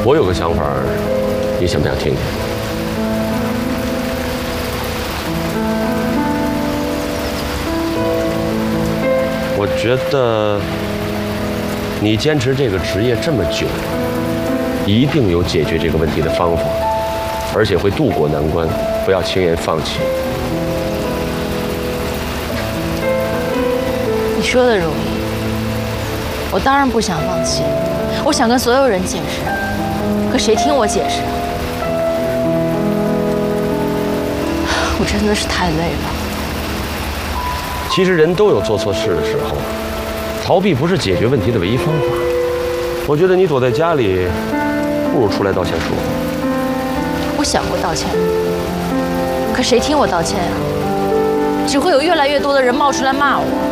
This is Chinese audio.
我有个想法，你想不想听听？我觉得你坚持这个职业这么久，一定有解决这个问题的方法，而且会渡过难关，不要轻言放弃。 你说的容易，我当然不想放弃，我想跟所有人解释，可谁听我解释啊？我真的是太累了。 其实人都有做错事的时候，逃避不是解决问题的唯一方法。我觉得你躲在家里，不如出来道歉说话。 我想过道歉，可谁听我道歉啊？只会有越来越多的人冒出来骂我。